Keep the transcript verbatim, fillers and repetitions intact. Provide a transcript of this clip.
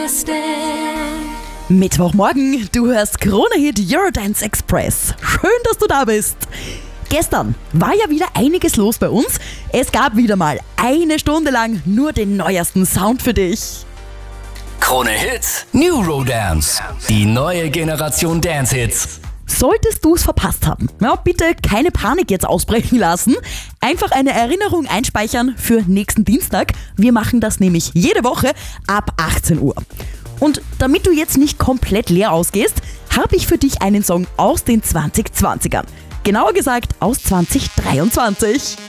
Mittwochmorgen, du hörst Krone-Hit Eurodance Express. Schön, dass du da bist. Gestern war ja wieder einiges los bei uns. Es gab wieder mal eine Stunde lang nur den neuesten Sound für dich. Krone-Hit Eurodance, die neue Generation Dance-Hits. Solltest du es verpasst haben, ja, bitte keine Panik jetzt ausbrechen lassen. Einfach eine Erinnerung einspeichern für nächsten Dienstag. Wir machen das nämlich jede Woche ab achtzehn Uhr. Und damit du jetzt nicht komplett leer ausgehst, habe ich für dich einen Song aus den zwanzig zwanzigern. Genauer gesagt aus zwanzig dreiundzwanzig.